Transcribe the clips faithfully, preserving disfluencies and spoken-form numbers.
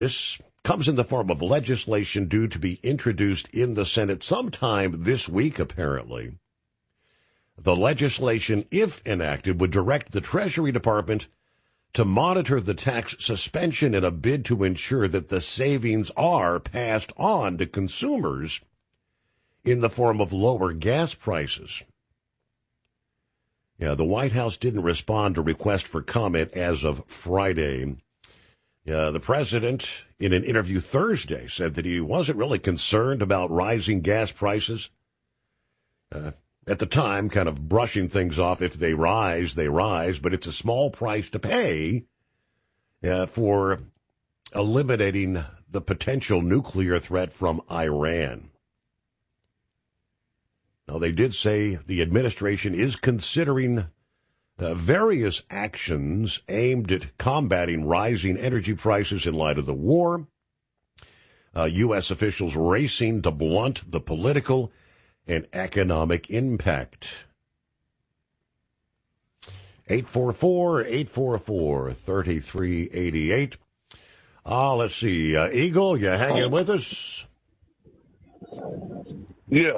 This comes in the form of legislation due to be introduced in the Senate sometime this week, apparently. The legislation, if enacted, would direct the Treasury Department to monitor the tax suspension in a bid to ensure that the savings are passed on to consumers in the form of lower gas prices. Yeah, the White House didn't respond to request for comment as of Friday. Uh, the president, in an interview Thursday, said that he wasn't really concerned about rising gas prices. Uh, at the time, kind of brushing things off. If they rise, they rise, but it's a small price to pay uh, for eliminating the potential nuclear threat from Iran. Now, they did say the administration is considering Uh, various actions aimed at combating rising energy prices in light of the war. Uh, U S officials racing to blunt the political and economic impact. eight four four, eight four four, three three eight eight. Ah, let's see. Uh, Eagle, you hanging with us? Yeah.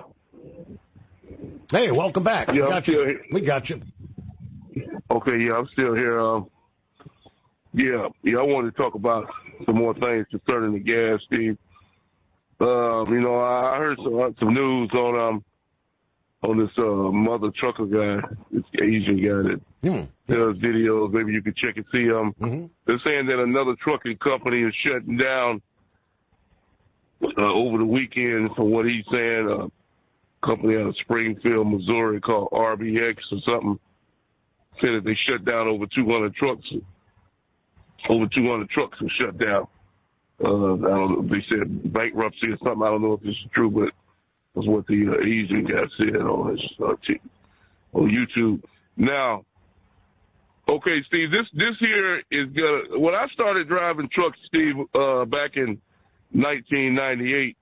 Hey, welcome back. Yeah, we got you. We got you. Okay, yeah, I'm still here. Um, yeah, yeah, I wanted to talk about some more things concerning the gas, Steve. Um, you know, I heard some some news on um on this uh, mother trucker guy, this Asian guy that mm. does videos. Maybe you could check and see. Um, mm-hmm. They're saying that another trucking company is shutting down uh, over the weekend. From what he's saying, a company out of Springfield, Missouri, called R B X or something. Said that they shut down over two hundred trucks. Over two hundred trucks were shut down. Uh, I don't know. They said bankruptcy or something. I don't know if this is true, but that's what the uh, Asian guy said on his uh, t- on YouTube. Now, okay, Steve, this this here is gonna. When I started driving trucks, Steve, uh, back in nineteen ninety-eight,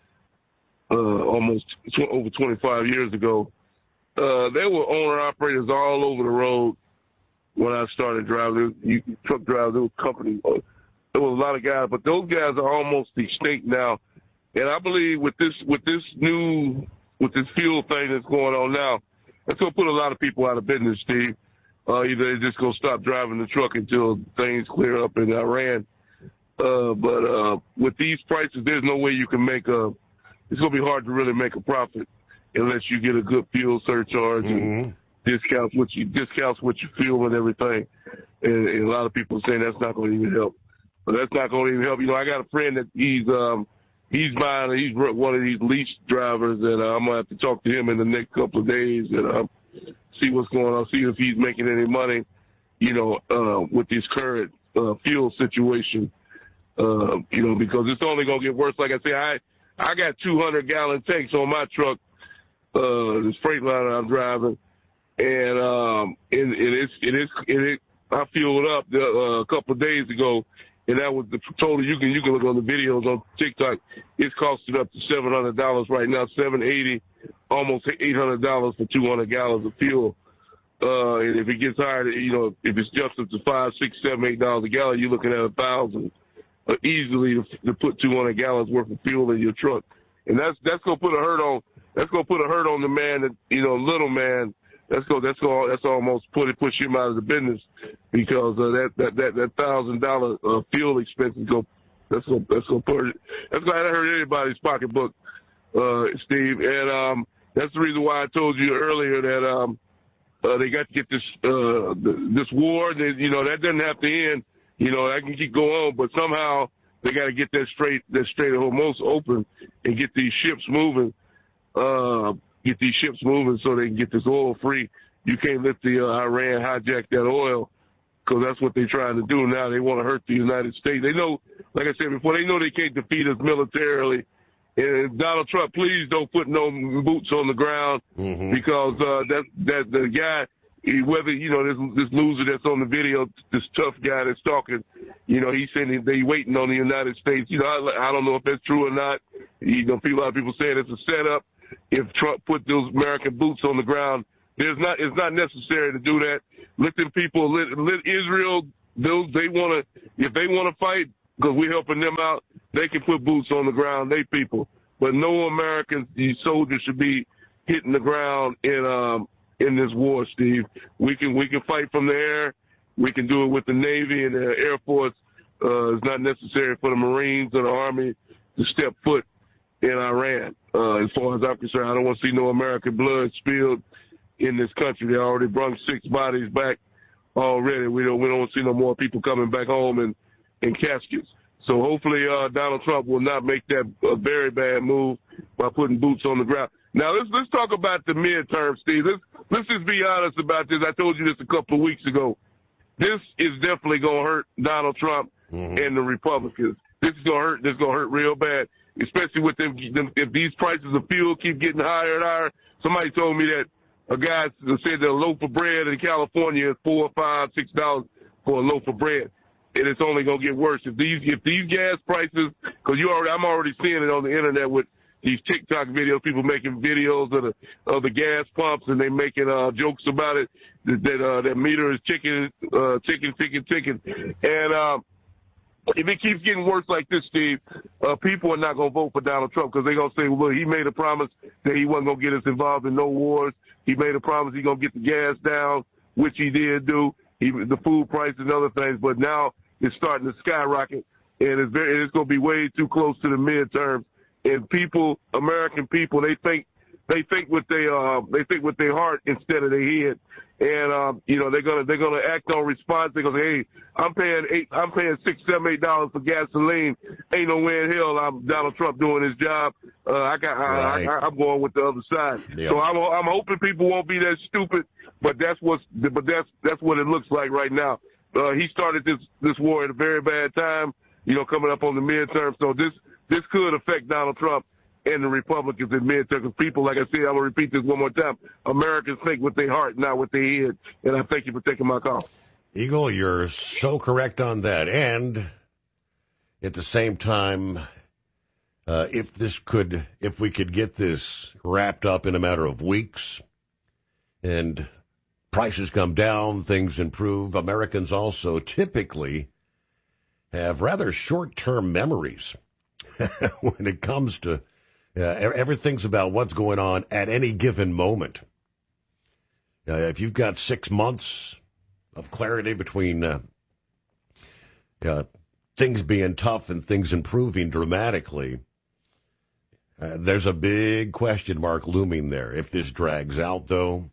uh, almost tw- over twenty-five years ago. Uh, there were owner-operators all over the road when I started driving. You, truck drivers, there was companies. There was a lot of guys, but those guys are almost extinct now. And I believe with this with this new, with this fuel thing that's going on now, that's going to put a lot of people out of business, Steve. Uh, either they're just going to stop driving the truck until things clear up in Iran. Uh, but uh, with these prices, there's no way you can make a – it's going to be hard to really make a profit unless you get a good fuel surcharge mm-hmm. and discounts what you discounts what you fuel and everything. And, and a lot of people are saying that's not going to even help. But that's not going to even help. You know, I got a friend that he's um, he's buying he's one of these lease drivers, and uh, I'm gonna have to talk to him in the next couple of days and uh, see what's going on, see if he's making any money. You know, uh, with this current uh, fuel situation. Uh, you know, because it's only going to get worse. Like I say, I I got two hundred gallon tanks on my truck. Uh, this Freightliner I'm driving, and um, and, and it's it is it, it I fueled up the, uh, a couple of days ago, and that was the total. You can you can look on the videos on TikTok. It's costing up to seven hundred dollars right now, seven eighty, almost eight hundred dollars for two hundred gallons of fuel. Uh, and if it gets higher, you know, if it's just up to five, six, seven, eight dollars a gallon, you're looking at a thousand uh, easily to, to put two hundred gallons worth of fuel in your truck, and that's that's gonna put a hurt on. That's gonna put a hurt on the man that, you know, little man. That's go. That's go. That's almost put it push him out of the business because uh, that that that that thousand dollar uh, fuel expense is go. That's gonna that's gonna put it. That's gonna hurt anybody's pocketbook, uh, Steve. And um, that's the reason why I told you earlier that um, uh, they got to get this uh, this war. That, you know, that doesn't have to end. You know, that can keep going on, but somehow they got to get that straight that Strait of Hormuz open and get these ships moving. Uh, get these ships moving so they can get this oil free. You can't let the uh, Iran hijack that oil because that's what they're trying to do now. They want to hurt the United States. They know, like I said before, they know they can't defeat us militarily. And Donald Trump, please don't put no boots on the ground mm-hmm. because uh, that that the guy, whether you know this this loser that's on the video, this tough guy that's talking, you know, he's saying they waiting on the United States. You know, I, I don't know if that's true or not. You know, a lot of people saying it's a setup. If Trump put those American boots on the ground, there's not it's not necessary to do that. Let them people, let, let Israel, those they want to, if they want to fight, because we're helping them out. They can put boots on the ground, they people. But no American soldiers should be hitting the ground in um, in this war, Steve. We can we can fight from the air. We can do it with the Navy and the Air Force. Uh, it's not necessary for the Marines or the Army to step foot in Iran. Uh, as far as I'm concerned, I don't want to see no American blood spilled in this country. They already brought six bodies back already. We don't we don't see no more people coming back home in, in caskets. So hopefully uh, Donald Trump will not make that a very bad move by putting boots on the ground. Now let's let's talk about the midterm, Steve. Let's let's just be honest about this. I told you this a couple of weeks ago. This is definitely going to hurt Donald Trump mm-hmm. and the Republicans. This is going to hurt. This is going to hurt real bad, especially with them, them. If these prices of fuel keep getting higher and higher. Somebody told me that a guy said that a loaf of bread in California is four, five, six dollars for a loaf of bread, and it's only going to get worse if these if these gas prices. Because you already, I'm already seeing it on the internet with these TikTok videos, people making videos of the of the gas pumps, and they making uh, jokes about it. That that, uh, that meter is ticking, uh, ticking, ticking, ticking, and uh, if it keeps getting worse like this, Steve, uh, people are not going to vote for Donald Trump because they're going to say, well, he made a promise that he wasn't going to get us involved in no wars. He made a promise he's going to get the gas down, which he did do. He, the food prices and other things, but now it's starting to skyrocket, and it's very, it's going to be way too close to the midterms. And people, American people, they think they think with their uh, they think with their heart instead of their head, and um, you know they're gonna they're gonna act on response. They're gonna say, hey, I'm paying eight, I'm paying six, seven, eight dollars for gasoline. Ain't no way in hell I'm Donald Trump doing his job. Uh, I got I, I, I'm going with the other side. Yep. So I'm I'm hoping people won't be that stupid, but that's what's but that's that's what it looks like right now. Uh, he started this this war at a very bad time. You know, coming up on the midterm, so this. This could affect Donald Trump and the Republicans in midterm. Because people, like I said, I'm going to repeat this one more time. Americans think with their heart, not with their head. And I thank you for taking my call. Eagle, you're so correct on that. And at the same time, uh, if this could, if we could get this wrapped up in a matter of weeks and prices come down, things improve, Americans also typically have rather short-term memories. When it comes to uh, everything's about what's going on at any given moment. Uh, if you've got six months of clarity between uh, uh, things being tough and things improving dramatically, uh, there's a big question mark looming there. If this drags out, though,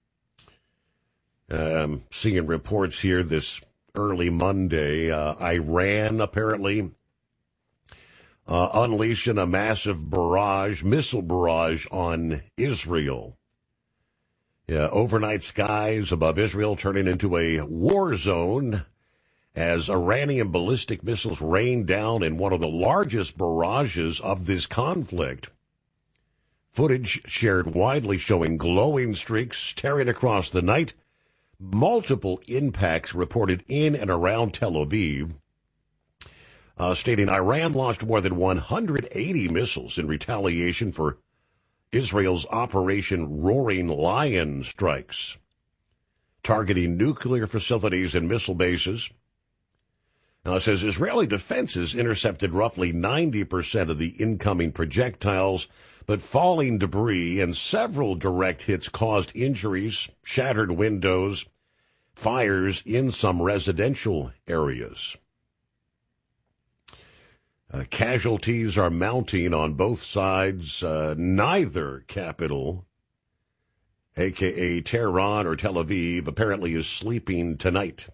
um, seeing reports here this early Monday, uh, Iran apparently Uh, unleashing a massive barrage, missile barrage on Israel. Yeah, overnight skies above Israel turning into a war zone as Iranian ballistic missiles rain down in one of the largest barrages of this conflict. Footage shared widely showing glowing streaks tearing across the night. Multiple impacts reported in and around Tel Aviv. Uh, stating Iran launched more than one hundred eighty missiles in retaliation for Israel's Operation Roaring Lion strikes, targeting nuclear facilities and missile bases. Now, it says Israeli defenses intercepted roughly ninety percent of the incoming projectiles, but falling debris and several direct hits caused injuries, shattered windows, fires in some residential areas. Uh, casualties are mounting on both sides. Uh, neither capital, a k a. Tehran or Tel Aviv, apparently is sleeping tonight.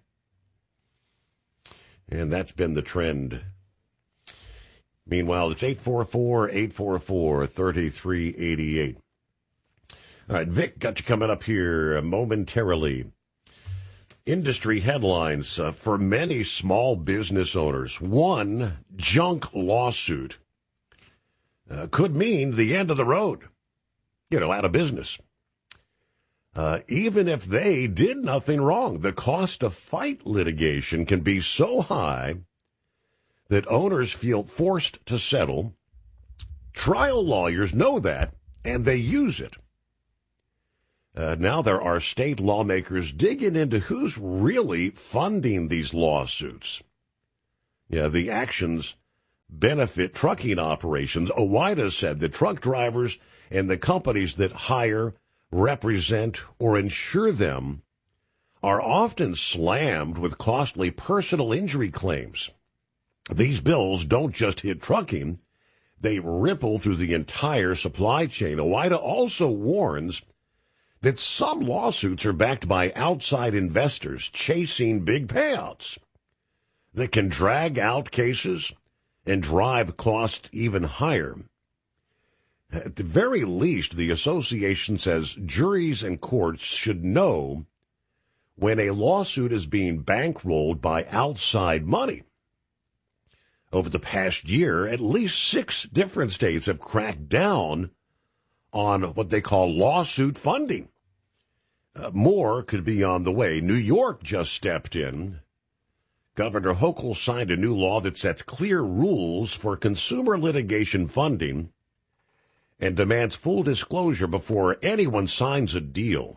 And that's been the trend. Meanwhile, it's eight four four, eight four four, three three eight eight. All right, Vic, got you coming up here momentarily. Industry headlines uh, for many small business owners. One junk lawsuit uh, could mean the end of the road, you know, out of business. Uh, even if they did nothing wrong, the cost of fight litigation can be so high that owners feel forced to settle. Trial lawyers know that, and they use it. Uh, now there are state lawmakers digging into who's really funding these lawsuits. Yeah, the actions benefit trucking operations. OOIDA said that truck drivers and the companies that hire, represent, or insure them are often slammed with costly personal injury claims. These bills don't just hit trucking, they ripple through the entire supply chain. OOIDA also warns that some lawsuits are backed by outside investors chasing big payouts that can drag out cases and drive costs even higher. At the very least, the association says juries and courts should know when a lawsuit is being bankrolled by outside money. Over the past year, at least six different states have cracked down on what they call lawsuit funding. Uh, more could be on the way. New York just stepped in. Governor Hochul signed a new law that sets clear rules for consumer litigation funding and demands full disclosure before anyone signs a deal.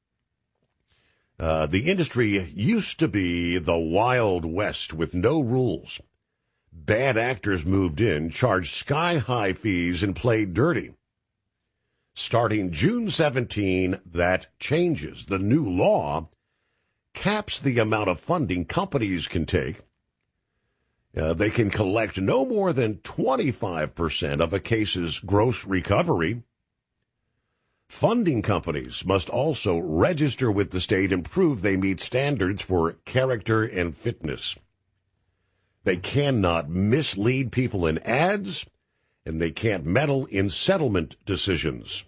Uh, the industry used to be the Wild West with no rules. Bad actors moved in, charged sky-high fees, and played dirty. Starting June seventeenth, that changes. The new law caps the amount of funding companies can take. Uh, they can collect no more than twenty-five percent of a case's gross recovery. Funding companies must also register with the state and prove they meet standards for character and fitness. They cannot mislead people in ads, and they can't meddle in settlement decisions.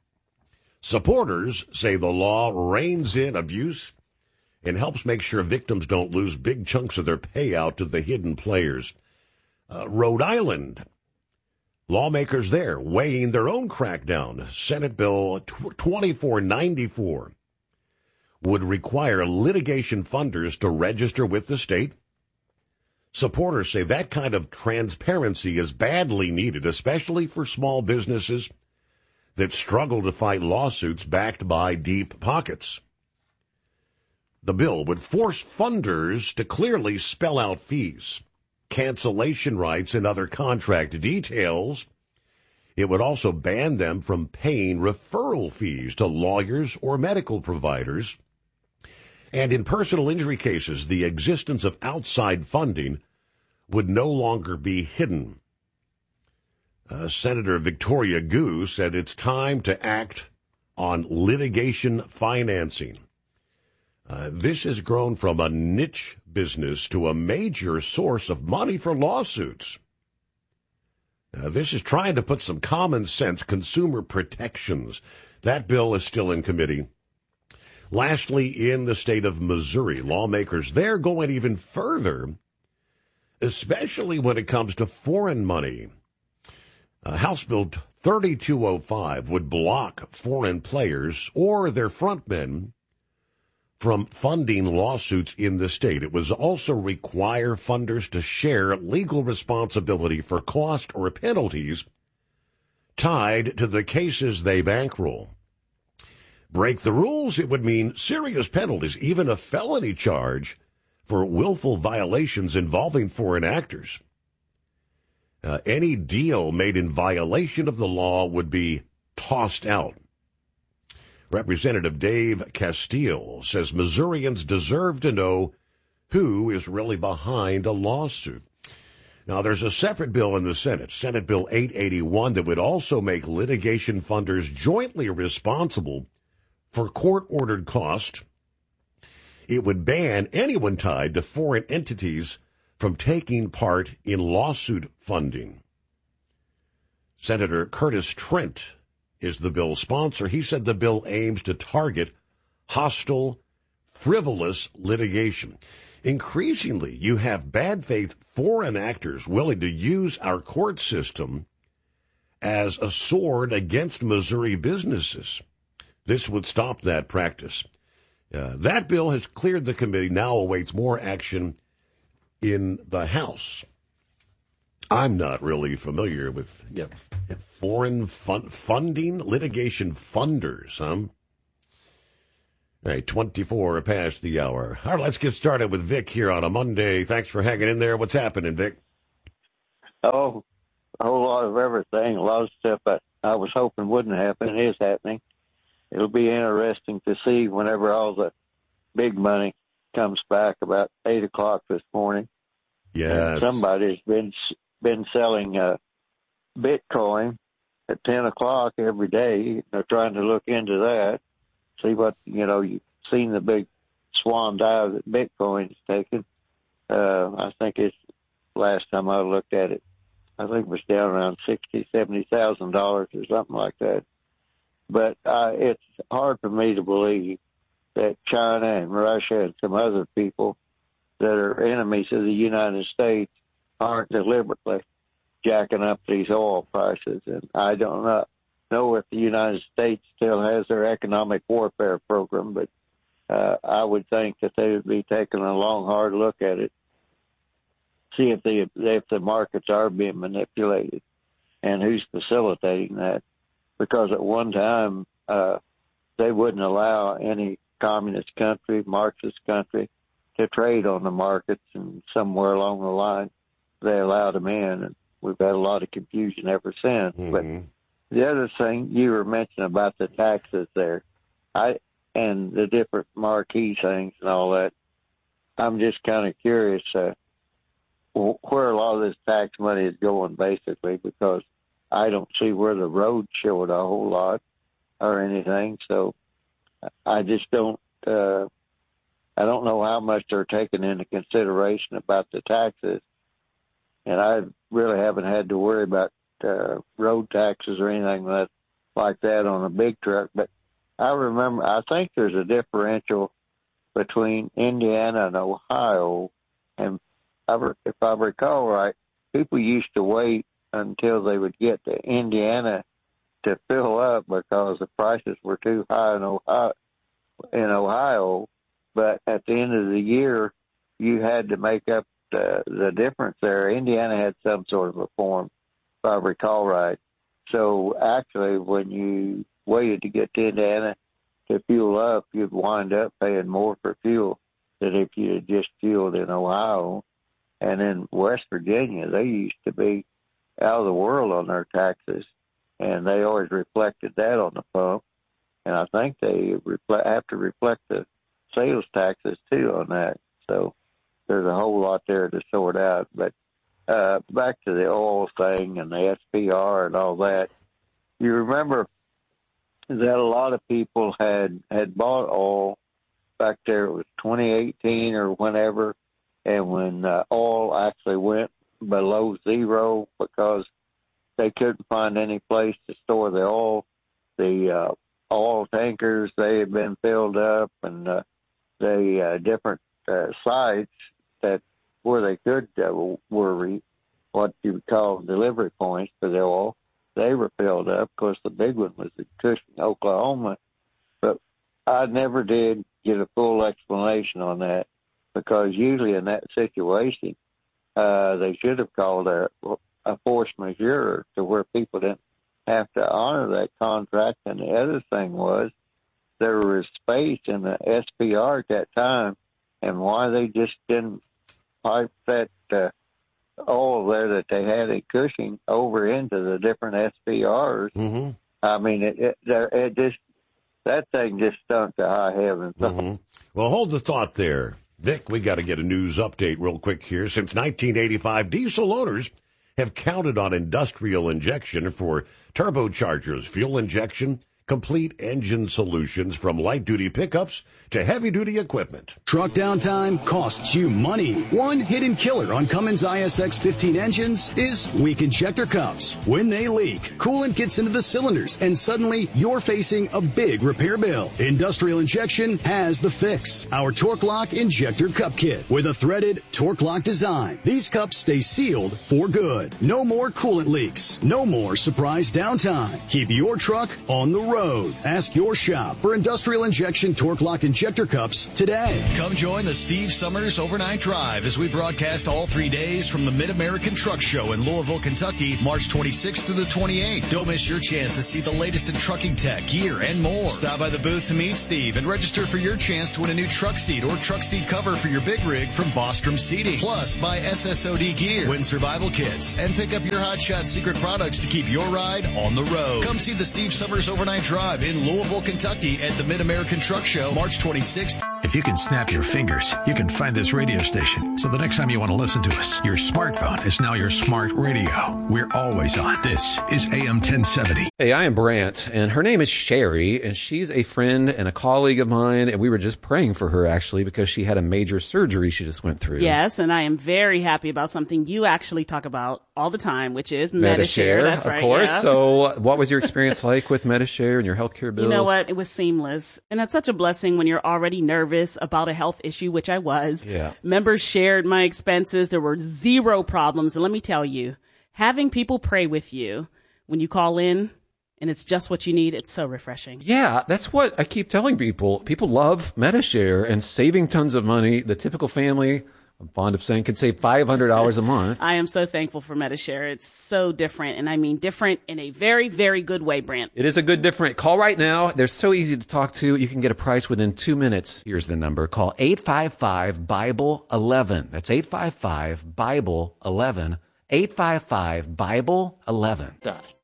Supporters say the law reins in abuse and helps make sure victims don't lose big chunks of their payout to the hidden players. Uh, Rhode Island, lawmakers there weighing their own crackdown. Senate Bill twenty-four ninety-four would require litigation funders to register with the state. Supporters say that kind of transparency is badly needed, especially for small businesses that struggle to fight lawsuits backed by deep pockets. The bill would force funders to clearly spell out fees, cancellation rights, and other contract details. It would also ban them from paying referral fees to lawyers or medical providers. And in personal injury cases, the existence of outside funding would no longer be hidden. Uh, Senator Victoria Gu said it's time to act on litigation financing. Uh, this has grown from a niche business to a major source of money for lawsuits. Uh, this is trying to put some common sense consumer protections. That bill is still in committee. Lastly, in the state of Missouri, lawmakers there going even further, especially when it comes to foreign money. Uh, House Bill thirty-two oh five would block foreign players or their frontmen from funding lawsuits in the state. It would also require funders to share legal responsibility for cost or penalties tied to the cases they bankroll. Break the rules, it would mean serious penalties, even a felony charge for willful violations involving foreign actors. Uh, any deal made in violation of the law would be tossed out. Representative Dave Castile says Missourians deserve to know who is really behind a lawsuit. Now, there's a separate bill in the Senate, Senate Bill eight eighty-one, that would also make litigation funders jointly responsible for court-ordered costs. It would ban anyone tied to foreign entities from taking part in lawsuit funding. Senator Curtis Trent is the bill's sponsor. He said the bill aims to target hostile, frivolous litigation. Increasingly, you have bad faith foreign actors willing to use our court system as a sword against Missouri businesses. This would stop that practice. Uh, that bill has cleared the committee, now awaits more action in the House. I'm not really familiar with you know, foreign fun- funding, litigation funders. Huh? All right, twenty-four past the hour. All right, let's get started with Vic here on a Monday. Thanks for hanging in there. What's happening, Vic? Oh, a whole lot of everything. A lot of stuff I, I was hoping wouldn't happen is happening. It'll be interesting to see whenever all the big money comes back about eight o'clock this morning. Yes. And somebody's been been selling uh, Bitcoin at ten o'clock every day. They're trying to look into that. See what, you know, you've seen the big swan dive that Bitcoin's taken. Uh, I think it's, last time I looked at it, I think it was down around sixty, seventy thousand dollars or something like that. But uh, it's hard for me to believe that China and Russia and some other people that are enemies of the United States aren't deliberately jacking up these oil prices. And I don't know. know if the United States still has their economic warfare program, but uh, I would think that they would be taking a long, hard look at it, see if the if the markets are being manipulated and who's facilitating that. Because at one time uh, they wouldn't allow any communist country, Marxist country, to trade on the markets, and somewhere along the line they allowed them in, and we've had a lot of confusion ever since. Mm-hmm. But the other thing you were mentioning about the taxes there, I and the different marquee things and all that, I'm just kind of curious uh, where a lot of this tax money is going, basically, because I don't see where the road showed a whole lot or anything. So I just don't, uh, I don't know how much they're taking into consideration about the taxes, and I really haven't had to worry about Uh, road taxes or anything that, like that on a big truck. But I remember, I think there's a differential between Indiana and Ohio. And I, if I recall right, people used to wait until they would get to Indiana to fill up because the prices were too high in Ohio. In Ohio. But at the end of the year, you had to make up the, the difference there. Indiana had some sort of a form, if I recall right. So actually, when you waited to get to Indiana to fuel up, you'd wind up paying more for fuel than if you had just fueled in Ohio. And in West Virginia, they used to be out of the world on their taxes, and they always reflected that on the pump. And I think they reflect, have to reflect the sales taxes, too, on that. So there's a whole lot there to sort out. But Uh, back to the oil thing and the S P R and all that, you remember that a lot of people had, had bought oil back there. It was twenty eighteen or whenever, and when uh, oil actually went below zero because they couldn't find any place to store the oil, the uh, oil tankers, they had been filled up, and uh, the uh, different uh, sites that where they could uh, were re- what you would call delivery points for the oil, they were filled up. Of course, the big one was in Cushing, Oklahoma. But I never did get a full explanation on that, because usually in that situation, uh, they should have called a, a force majeure to where people didn't have to honor that contract. And the other thing was there was space in the S P R at that time, and why they just didn't pipe that uh, oil there that they had at Cushing over into the different S P Rs. Mm-hmm. I mean, it, it, it just, that thing just stunk to high heaven. Mm-hmm. Well, hold the thought there. Vic, we got to get a news update real quick here. Since nineteen eighty-five, diesel owners have counted on industrial injection for turbochargers, fuel injection, complete engine solutions from light-duty pickups to heavy-duty equipment. Truck downtime costs you money. One hidden killer on Cummins I S X fifteen engines is weak injector cups. When they leak, coolant gets into the cylinders, and suddenly you're facing a big repair bill. Industrial Injection has the fix. Our Torque Lock Injector Cup Kit with a threaded Torque Lock design. These cups stay sealed for good. No more coolant leaks. No more surprise downtime. Keep your truck on the road. road. Ask your shop for industrial injection torque lock injector cups today. Come join the Steve Summers Overnight Drive as we broadcast all three days from the Mid-American Truck Show in Louisville, Kentucky, March twenty-sixth through the twenty-eighth. Don't miss your chance to see the latest in trucking tech, gear, and more. Stop by the booth to meet Steve and register for your chance to win a new truck seat or truck seat cover for your big rig from Bostrom Seating. Plus, buy S S O D gear, win survival kits, and pick up your Hot Shot secret products to keep your ride on the road. Come see the Steve Summers Overnight Drive in Louisville, Kentucky at the Mid-American Truck Show, March twenty-sixth. If you can snap your fingers, you can find this radio station. So the next time you want to listen to us, your smartphone is now your smart radio. We're always on. This is A M ten seventy. Hey, I am Brant, and her name is Sherry, and she's a friend and a colleague of mine, and we were just praying for her, actually, because she had a major surgery she just went through. Yes, and I am very happy about something you actually talk about all the time, which is Medishare. Medishare. That's of right. course. Yeah. So what was your experience like with Medishare and your healthcare bills? You know what? It was seamless. And that's such a blessing when you're already nervous about a health issue, which I was. Yeah. Members shared my expenses. There were zero problems. And let me tell you, having people pray with you when you call in and it's just what you need, it's so refreshing. Yeah, that's what I keep telling people. People love Medishare and saving tons of money. The typical family, I'm fond of saying, can save five hundred dollars a month. I am so thankful for Medishare. It's so different, and I mean different in a very, very good way, Brant. It is a good different. Call right now. They're so easy to talk to. You can get a price within two minutes. Here's the number. Call eight five five, Bible eleven. That's eight five five, Bible eleven. eight five five, Bible eleven.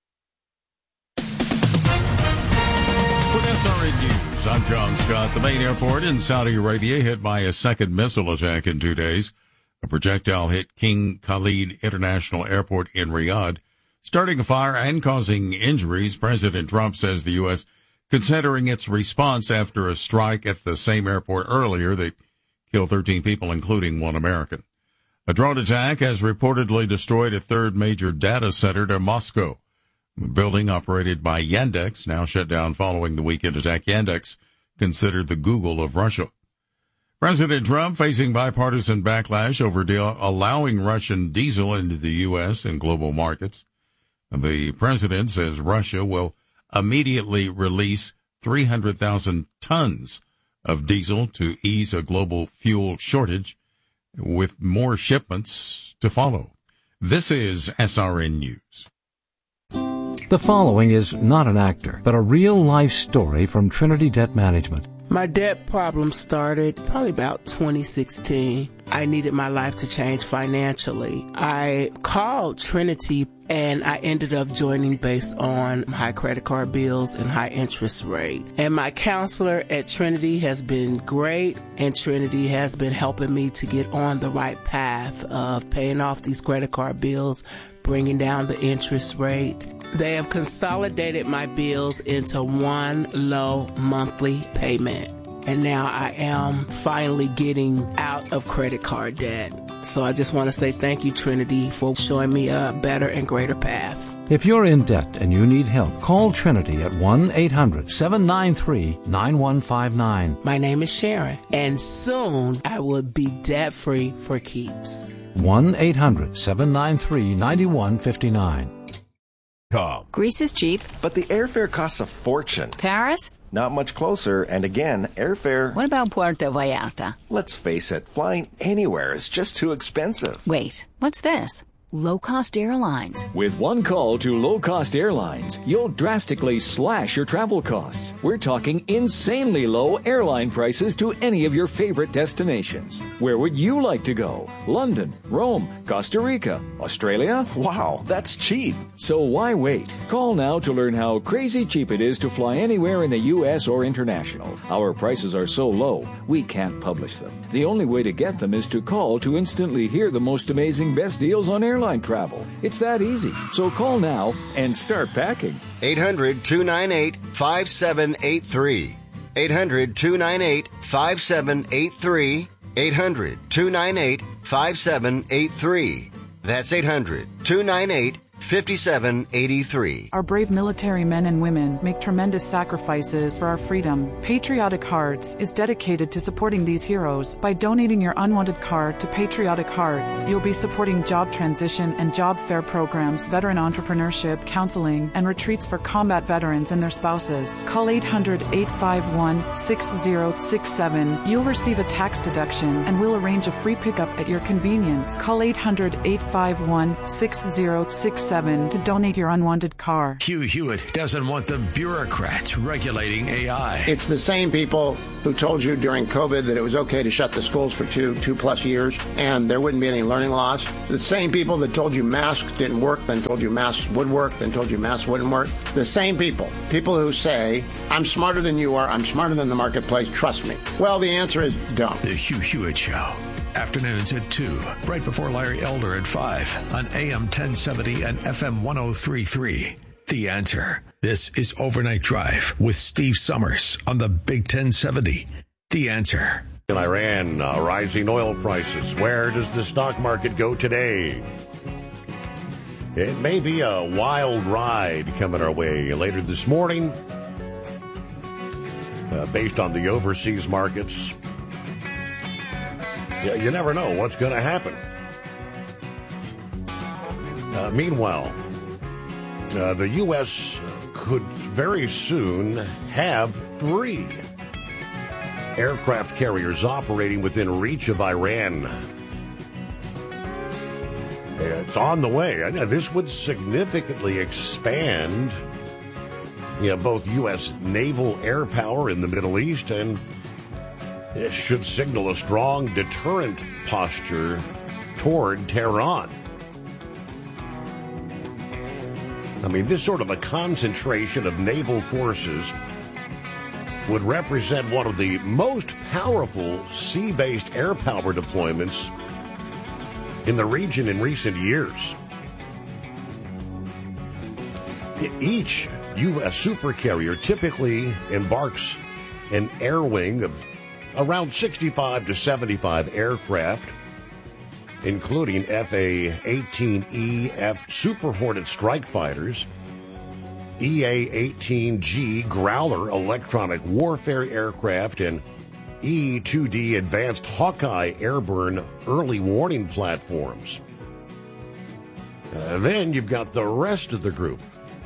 With S R N News, I'm John Scott. The main airport in Saudi Arabia hit by a second missile attack in two days. A projectile hit King Khalid International Airport in Riyadh, starting a fire and causing injuries. President Trump says the U S considering its response after a strike at the same airport earlier that killed thirteen people, including one American. A drone attack has reportedly destroyed a third major data center near Moscow. The building, operated by Yandex, now shut down following the weekend attack. Yandex, considered the Google of Russia. President Trump facing bipartisan backlash over deal allowing Russian diesel into the U S and global markets. The president says Russia will immediately release three hundred thousand tons of diesel to ease a global fuel shortage, with more shipments to follow. This is S R N News. The following is not an actor, but a real-life story from Trinity Debt Management. My debt problem started probably about twenty sixteen. I needed my life to change financially. I called Trinity and I ended up joining based on high credit card bills and high interest rate. And my counselor at Trinity has been great, and Trinity has been helping me to get on the right path of paying off these credit card bills, bringing down the interest rate. They have consolidated my bills into one low monthly payment. And now I am finally getting out of credit card debt. So I just want to say thank you, Trinity, for showing me a better and greater path. If you're in debt and you need help, call Trinity at one eight hundred, seven nine three, nine one five nine. My name is Sharon, and soon I will be debt-free for keeps. one eight hundred, seven nine three, nine one five nine. Greece is cheap, but the airfare costs a fortune. Paris? Not much closer, and again, airfare... What about Puerto Vallarta? Let's face it, flying anywhere is just too expensive. Wait, what's this? Low-cost airlines. With one call to low-cost airlines, you'll drastically slash your travel costs. We're talking insanely low airline prices to any of your favorite destinations. Where would you like to go? London, Rome, Costa Rica, Australia? Wow, that's cheap. So why wait? Call now to learn how crazy cheap it is to fly anywhere in the U S or international. Our prices are so low, we can't publish them. The only way to get them is to call to instantly hear the most amazing best deals on airline travel. It's that easy. So call now and start packing. eight hundred, two nine eight, five seven eight three. eight hundred, two nine eight, five seven eight three. eight hundred, two nine eight, five seven eight three. That's eight hundred, two nine eight, five seven eight three. Our brave military men and women make tremendous sacrifices for our freedom. Patriotic Hearts is dedicated to supporting these heroes. By donating your unwanted card to Patriotic Hearts, you'll be supporting job transition and job fair programs, veteran entrepreneurship, counseling, and retreats for combat veterans and their spouses. Call eight hundred, eight five one, six zero six seven. You'll receive a tax deduction and we'll arrange a free pickup at your convenience. Call eight hundred, eight five one, six zero six seven to donate your unwanted car. Hugh Hewitt doesn't want the bureaucrats regulating A I. It's the same people who told you during COVID that it was okay to shut the schools for two, two plus years and there wouldn't be any learning loss. The same people that told you masks didn't work, then told you masks would work, then told you masks wouldn't work. The same people. People who say, I'm smarter than you are, I'm smarter than the marketplace, trust me. Well, the answer is don't. The Hugh Hewitt Show. Afternoons at two, right before Larry Elder at five on A M ten seventy and F M one oh three point three. The Answer. This is Overnight Drive with Steve Summers on the Big ten seventy. The Answer. In Iran, uh, rising oil prices. Where does the stock market go today? It may be a wild ride coming our way later this morning, uh, based on the overseas markets. Yeah, you never know what's going to happen. Uh, meanwhile, uh, the U S could very soon have three aircraft carriers operating within reach of Iran. It's on the way. This would significantly expand, you know, both U S naval air power in the Middle East, and it should signal a strong deterrent posture toward Tehran. I mean, this sort of a concentration of naval forces would represent one of the most powerful sea-based air power deployments in the region in recent years. Each U S supercarrier typically embarks an air wing of around sixty-five to seventy-five aircraft, including F A eighteen E F Super Hornet strike fighters, E A eighteen G Growler electronic warfare aircraft, and E two D Advanced Hawkeye airborne early warning platforms. Uh, then you've got the rest of the group.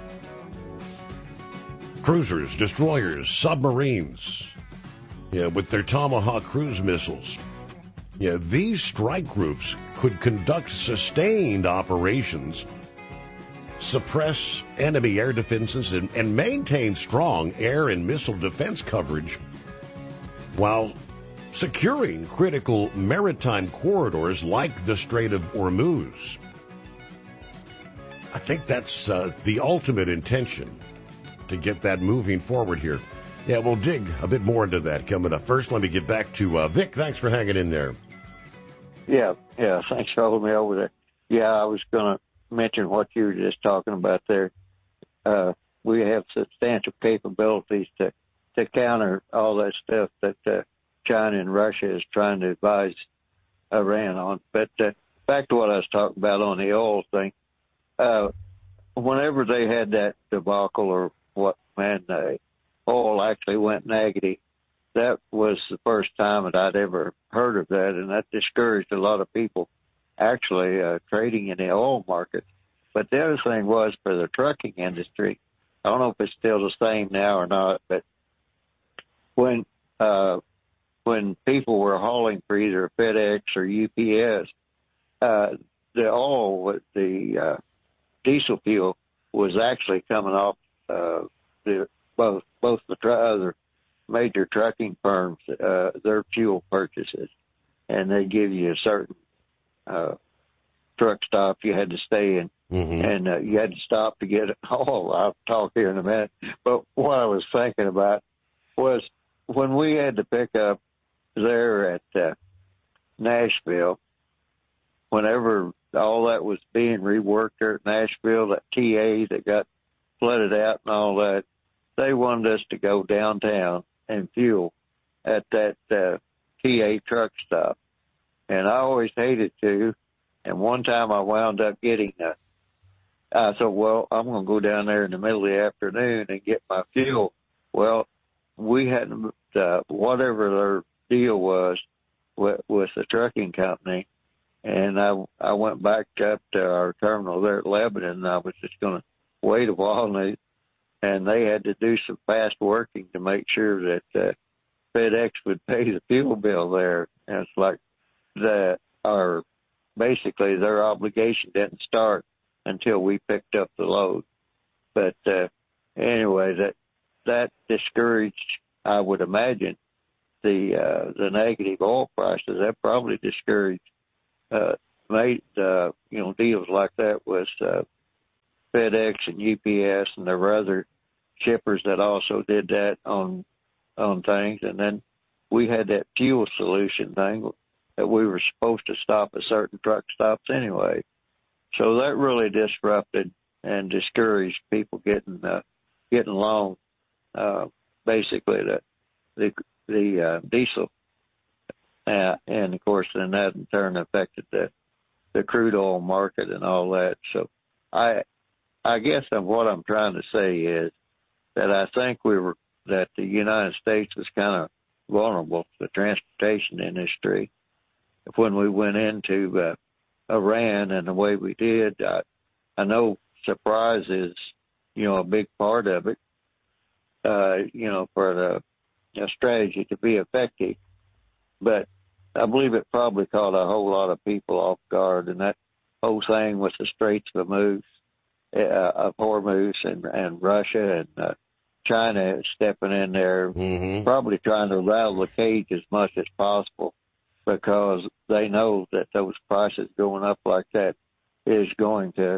Cruisers, destroyers, submarines, yeah, with their Tomahawk cruise missiles. Yeah, these strike groups could conduct sustained operations, suppress enemy air defenses, and, and maintain strong air and missile defense coverage while securing critical maritime corridors like the Strait of Hormuz. I think that's uh, the ultimate intention, to get that moving forward here. Yeah, we'll dig a bit more into that coming up. First, let me get back to uh, Vic. Thanks for hanging in there. Yeah, yeah, thanks for holding me over there. Yeah, I was going to mention what you were just talking about there. Uh, we have substantial capabilities to, to counter all that stuff that uh, China and Russia is trying to advise Iran on. But uh, back to what I was talking about on the oil thing. Uh, whenever they had that debacle, or what, man, uh, oil actually went negative, that was the first time that I'd ever heard of that, and that discouraged a lot of people actually uh, trading in the oil market. But the other thing was for the trucking industry, I don't know if it's still the same now or not, but when uh, when people were hauling for either FedEx or U P S, uh, the oil, the uh, diesel fuel was actually coming off uh, the, both both the tr- other major trucking firms, uh, their fuel purchases, and they give you a certain uh, truck stop you had to stay in, mm-hmm. and uh, you had to stop to get it. Oh, I'll talk here in a minute. But what I was thinking about was when we had to pick up there at uh, Nashville, whenever all that was being reworked there at Nashville, that T A that got flooded out and all that, they wanted us to go downtown and fuel at that uh, T A truck stop. And I always hated to. And one time I wound up getting a, I thought, well, I'm going to go down there in the middle of the afternoon and get my fuel. Well, we hadn't, uh, whatever their deal was with, with the trucking company, and I I went back up to our terminal there at Lebanon, and I was just going to wait a while, and they, and they had to do some fast working to make sure that uh, FedEx would pay the fuel bill there. And it's like the our basically their obligation didn't start until we picked up the load. But uh, anyway, that that discouraged, I would imagine, the uh, the negative oil prices. That probably discouraged uh, made uh, you know deals like that with uh, FedEx and U P S, and there were other shippers that also did that on on things. And then we had that fuel solution thing that we were supposed to stop at certain truck stops anyway. So that really disrupted and discouraged people getting uh, getting along. Uh, basically, the the the uh, diesel, uh, and of course, then that in turn affected the the crude oil market and all that. So, I I guess what I'm trying to say is that I think we were that the United States was kind of vulnerable to the transportation industry when we went into uh, Iran and the way we did. I, I know surprise is, you know, a big part of it, uh, you know, for the you know, strategy to be effective. But I believe it probably caught a whole lot of people off guard, and that whole thing with the Straits of Hormuz, uh, of Hormuz and, and Russia and uh, China stepping in there, mm-hmm. probably trying to rattle the cage as much as possible, because they know that those prices going up like that is going to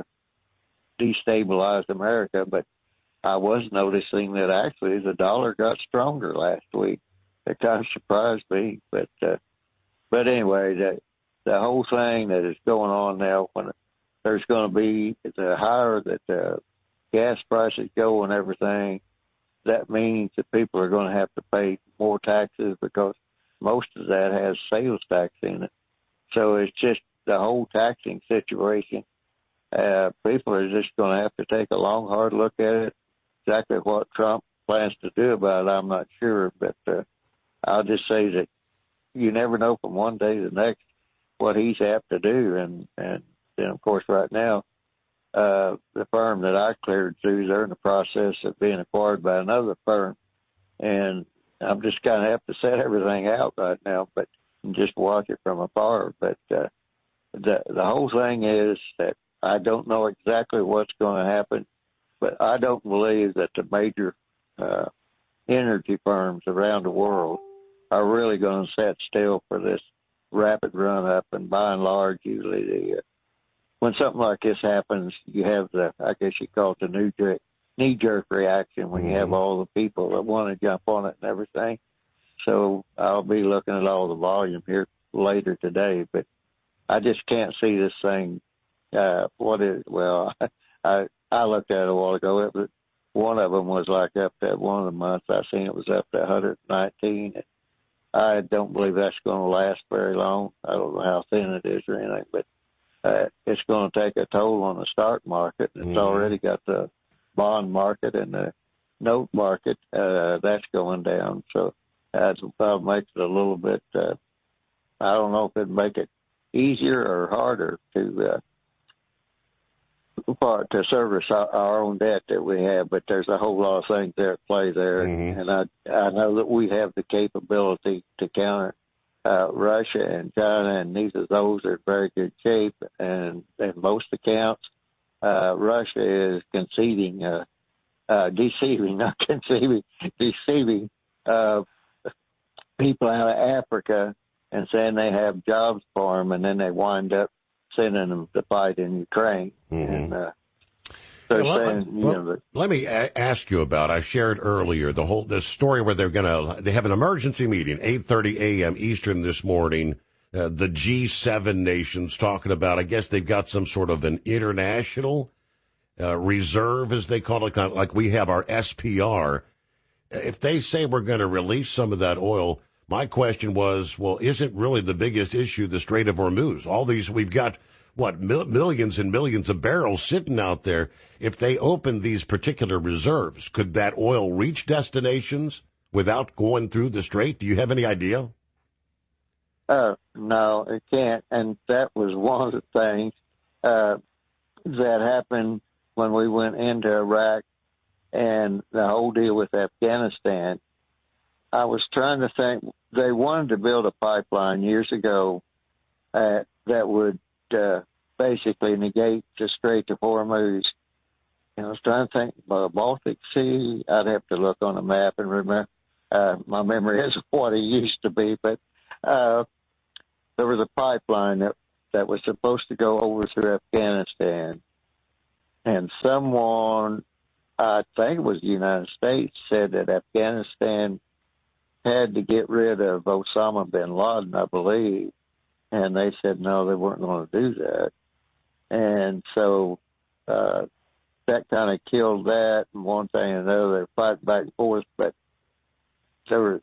destabilize America. But I was noticing that actually the dollar got stronger last week. It kind of surprised me. But uh, but anyway, the, the whole thing that is going on now, when there's going to be the higher that the gas prices go and everything, that means that people are going to have to pay more taxes, because most of that has sales tax in it. So it's just the whole taxing situation. Uh, people are just going to have to take a long, hard look at it. Exactly what Trump plans to do about it, I'm not sure. But uh, I'll just say that you never know from one day to the next what he's apt to do. And, and then, of course, right now, uh, the firm that I cleared through, they're in the process of being acquired by another firm. And I'm just kind of have to set everything out right now, but just watch it from afar. But uh, the the whole thing is that I don't know exactly what's going to happen, but I don't believe that the major uh, energy firms around the world are really going to sit still for this rapid run up. And by and large, usually the, uh, when something like this happens, you have the, I guess you call it the new jerk. knee-jerk reaction when you have all the people that want to jump on it and everything. So I'll be looking at all the volume here later today, but I just can't see this thing. Uh, what is, well, I I looked at it a while ago. It was, one of them was like up to one of the months I seen it was up to one hundred nineteen. I don't believe that's going to last very long. I don't know how thin it is or anything, but uh, it's going to take a toll on the stock market. It's mm-hmm. already got the bond market and the note market, uh, that's going down. So that's what makes it a little bit, uh, I don't know if it'd make it easier or harder to, uh, to service our, our own debt that we have, but there's a whole lot of things there at play there. Mm-hmm. And I, I know that we have the capability to counter, uh, Russia and China, and neither of those are in very good shape. And in most accounts, Uh, Russia is conceding, uh, uh, deceiving, not conceiving, deceiving uh, people out of Africa and saying they have jobs for them, and then they wind up sending them to fight in Ukraine. Mm-hmm. And uh, they're well, saying, well, you know, that, let me a- ask you about. I shared earlier the whole the story where they're going to they have an emergency meeting eight thirty a.m. Eastern this morning. Uh, the G seven nations talking about, I guess they've got some sort of an international uh, reserve, as they call it, kind of like we have our S P R. If they say we're going to release some of that oil, my question was, well, isn't really the biggest issue the Strait of Hormuz? All these, we've got what, mil- millions and millions of barrels sitting out there. If they open these particular reserves, could that oil reach destinations without going through the strait? Do you have any idea? Uh, no, it can't. And that was one of the things uh, that happened when we went into Iraq and the whole deal with Afghanistan. I was trying to think, they wanted to build a pipeline years ago uh, that would uh, basically negate the Strait of Hormuz. And I was trying to think, the Baltic Sea, I'd have to look on a map and remember. Uh, my memory isn't what it used to be, but uh, there was a pipeline that, that was supposed to go over through Afghanistan. And someone, I think it was the United States, said that Afghanistan had to get rid of Osama bin Laden, I believe. And they said, no, they weren't going to do that. And so uh, that kind of killed that, and one thing and another. They're fighting back and forth. But there were,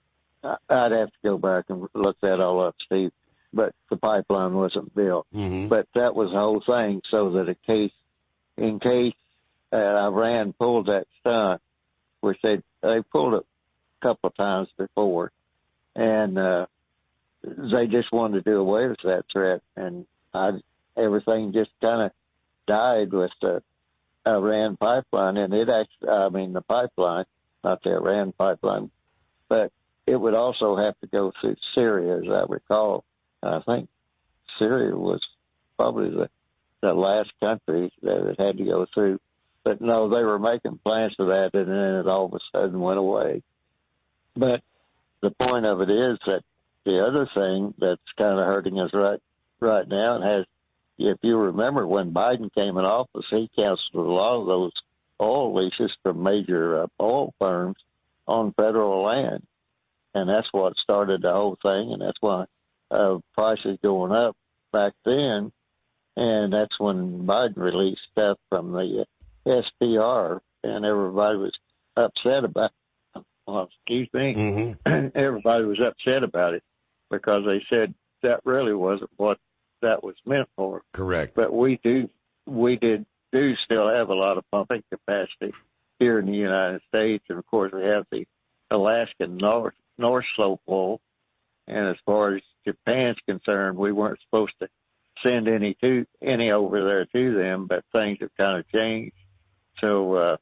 I'd have to go back and look that all up, Steve. But the pipeline wasn't built. Mm-hmm. But that was the whole thing, so that in case, in case uh, Iran pulled that stunt, which they they pulled it a couple of times before, and uh, they just wanted to do away with that threat, and I, everything just kind of died with the Iran pipeline, and it actually, I mean, the pipeline, not the Iran pipeline, but it would also have to go through Syria, as I recall. I think Syria was probably the, the last country that it had to go through. But no, they were making plans for that, and then it all of a sudden went away. But the point of it is that the other thing that's kind of hurting us right right now, and has, if you remember when Biden came in office, he canceled a lot of those oil leases from major uh, oil firms on federal land. And that's what started the whole thing, and that's why uh, prices going up back then. And that's when Biden released stuff from the S P R, and everybody was upset about it. Well, excuse me. Mm-hmm. Everybody was upset about it because they said that really wasn't what that was meant for. Correct. But we do, we did do still have a lot of pumping capacity here in the United States, and of course we have the Alaskan North North Slope oil. And as far as Japan's concerned, we weren't supposed to send any to any over there to them, but things have kind of changed. So uh,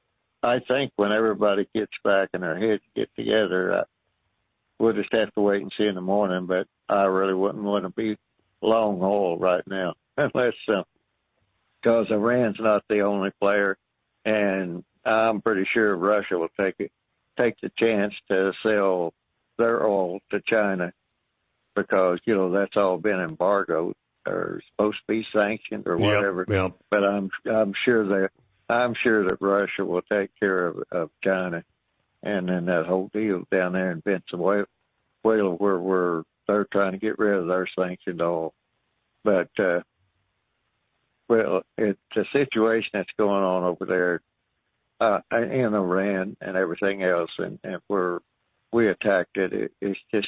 I think when everybody gets back and their heads get together, uh, we'll just have to wait and see in the morning. But I really wouldn't want to be long haul right now, unless because uh, Iran's not the only player, and I'm pretty sure Russia will take it. take the chance to sell their oil to China because, you know, that's all been embargoed or supposed to be sanctioned or whatever. Yep, yep. But I'm I'm sure that I'm sure that Russia will take care of, of China, and then that whole deal down there in Venezuela where where they're trying to get rid of their sanctioned oil. But uh, well, it's a situation that's going on over there. Uh, in Iran and everything else, and, and where we attacked it, it, it's just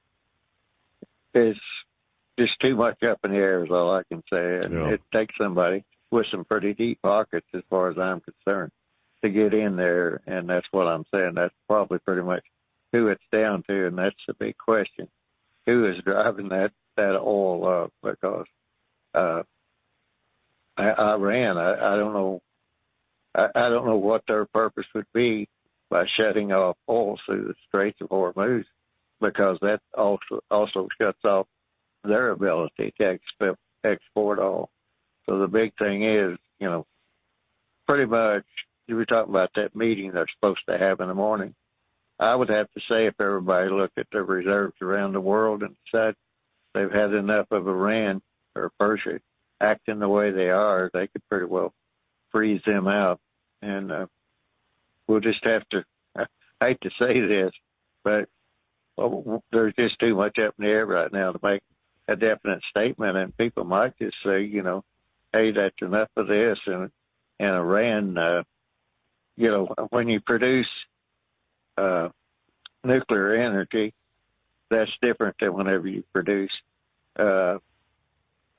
it's just too much up in the air is all I can say, and yeah. It takes somebody with some pretty deep pockets, as far as I'm concerned, to get in there, and that's what I'm saying. That's probably pretty much who it's down to, and that's the big question: who is driving that that oil up? Because uh, Iran, I, I don't know. I don't know what their purpose would be by shutting off oil through the Straits of Hormuz, because that also also shuts off their ability to exp- export oil. So the big thing is, you know, pretty much, you were talking about that meeting they're supposed to have in the morning. I would have to say if everybody looked at their reserves around the world and decided they've had enough of Iran or Persia acting the way they are, they could pretty well freeze them out, and uh, we'll just have to, I hate to say this, but well, there's just too much up in the air right now to make a definite statement, and people might just say, you know, hey, that's enough of this, and, and Iran, uh, you know, when you produce uh, nuclear energy, that's different than whenever you produce uh, uh,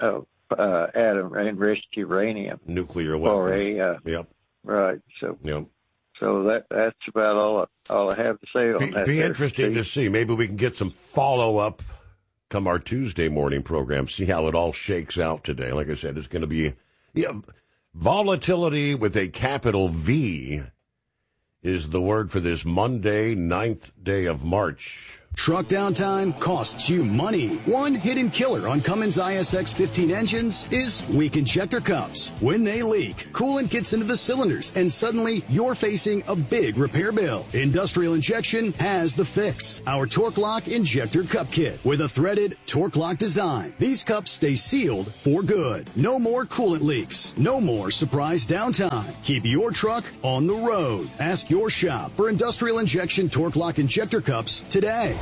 uh, atom enriched uranium. Nuclear weapons. Or a, uh, yep. Right. So. Yep. So that that's about all all I have to say on be, that. Be there, interesting Steve. to see. Maybe we can get some follow up come our Tuesday morning program. See how it all shakes out today. Like I said, it's going to be yeah, volatility with a capital V is the word for this Monday, ninth day of March. Truck downtime costs you money. One hidden killer on Cummins I S X fifteen engines is weak injector cups. When they leak, coolant gets into the cylinders, and suddenly you're facing a big repair bill. Industrial Injection has the fix. Our Torque Lock Injector Cup Kit with a threaded Torque Lock design. These cups stay sealed for good. No more coolant leaks. No more surprise downtime. Keep your truck on the road. Ask your shop for Industrial Injection Torque Lock Injector Cups today.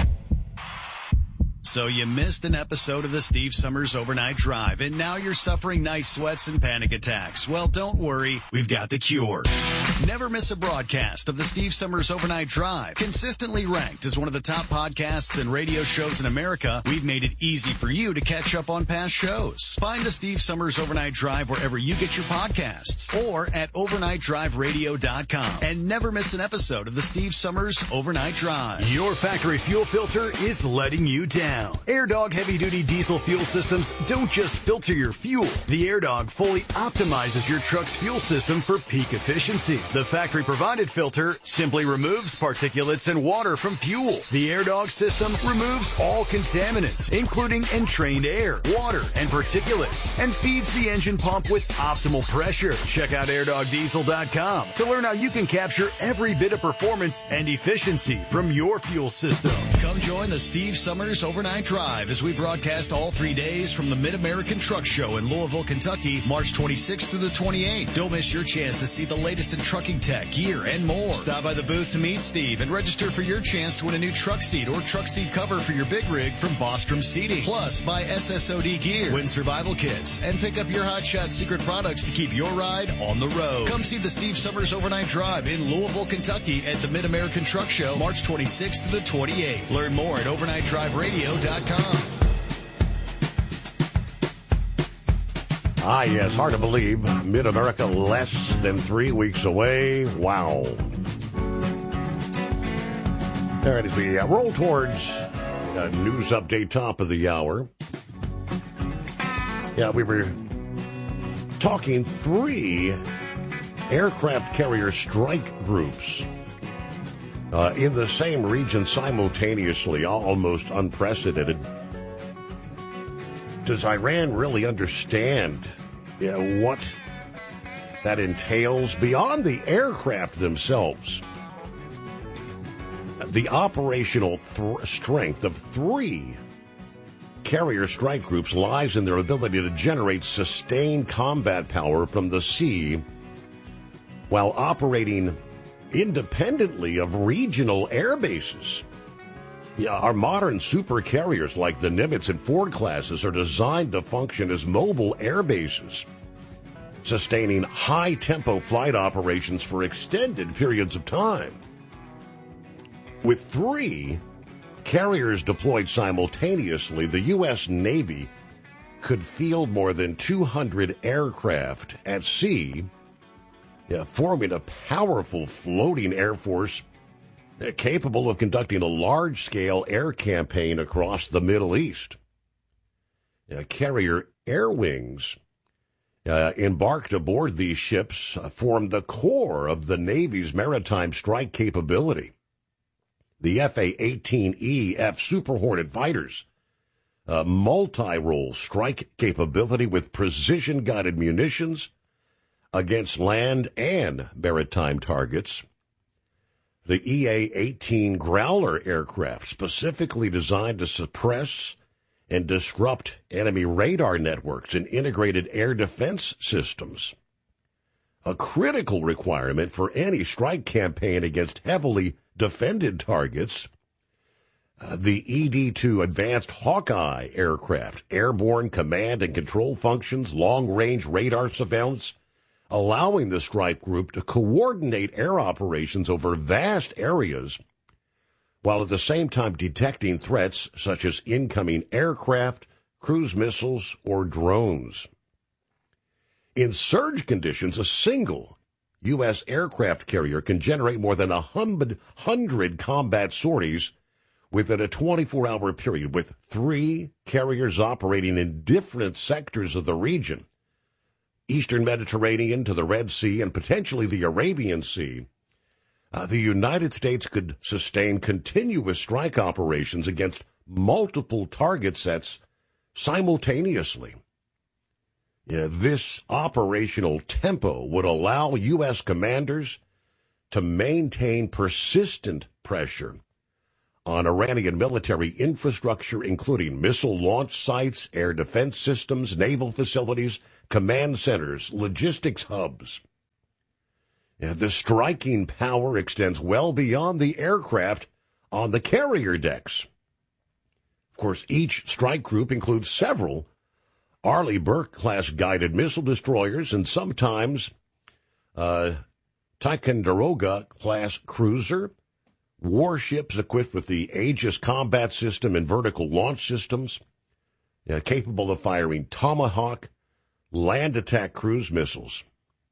So you missed an episode of the Steve Summers Overnight Drive, and now you're suffering night sweats and panic attacks. Well, don't worry. We've got the cure. Never miss a broadcast of the Steve Summers Overnight Drive. Consistently ranked as one of the top podcasts and radio shows in America, we've made it easy for you to catch up on past shows. Find the Steve Summers Overnight Drive wherever you get your podcasts or at overnight drive radio dot com. And never miss an episode of the Steve Summers Overnight Drive. Your factory fuel filter is letting you down. AirDog heavy-duty diesel fuel systems don't just filter your fuel. The AirDog fully optimizes your truck's fuel system for peak efficiency. The factory-provided filter simply removes particulates and water from fuel. The AirDog system removes all contaminants, including entrained air, water, and particulates, and feeds the engine pump with optimal pressure. Check out air dog diesel dot com to learn how you can capture every bit of performance and efficiency from your fuel system. Come join the Steve Summers Overnight Drive as we broadcast all three days from the Mid-American Truck Show in Louisville, Kentucky, March twenty-sixth through the twenty-eighth. Don't miss your chance to see the latest in trucking tech, gear, and more. Stop by the booth to meet Steve and register for your chance to win a new truck seat or truck seat cover for your big rig from Bostrom Seating. Plus, buy S S O D gear, win survival kits, and pick up your Hot Shot secret products to keep your ride on the road. Come see the Steve Summers Overnight Drive in Louisville, Kentucky at the Mid-American Truck Show, March twenty-sixth to the twenty-eighth. Learn more at overnight drive radio dot com. Ah, yes, hard to believe. Mid-America less than three weeks away. Wow. All right, as we uh, roll towards a news update, top of the hour. Yeah, we were talking three aircraft carrier strike groups uh, in the same region simultaneously, almost unprecedented. Does Iran really understand you know, what that entails beyond the aircraft themselves? The operational th- strength of three carrier strike groups lies in their ability to generate sustained combat power from the sea while operating independently of regional air bases. Yeah, our modern super carriers like the Nimitz and Ford classes are designed to function as mobile air bases, sustaining high-tempo flight operations for extended periods of time. With three carriers deployed simultaneously, the U S Navy could field more than two hundred aircraft at sea, yeah, forming a powerful floating air force capable of conducting a large-scale air campaign across the Middle East. Uh, carrier air wings uh, embarked aboard these ships uh, form the core of the Navy's maritime strike capability. The F A eighteen E F Super Hornet fighters, uh, multi-role strike capability with precision-guided munitions against land and maritime targets. The E A eighteen Growler aircraft, specifically designed to suppress and disrupt enemy radar networks and integrated air defense systems. A critical requirement for any strike campaign against heavily defended targets. Uh, the E D two Advanced Hawkeye aircraft, airborne command and control functions, long-range radar surveillance, allowing the strike group to coordinate air operations over vast areas, while at the same time detecting threats such as incoming aircraft, cruise missiles, or drones. In surge conditions, a single U S aircraft carrier can generate more than a hundred combat sorties within a twenty-four hour period, with three carriers operating in different sectors of the region, Eastern Mediterranean to the Red Sea and potentially the Arabian Sea. Uh, the United States could sustain continuous strike operations against multiple target sets simultaneously. Yeah, this operational tempo would allow U S commanders to maintain persistent pressure on Iranian military infrastructure, including missile launch sites, air defense systems, naval facilities, command centers, logistics hubs. Yeah, the striking power extends well beyond the aircraft on the carrier decks. Of course, each strike group includes several Arleigh Burke-class guided missile destroyers and sometimes uh, Ticonderoga-class cruiser, warships equipped with the Aegis combat system and vertical launch systems, uh, capable of firing Tomahawk land attack cruise missiles.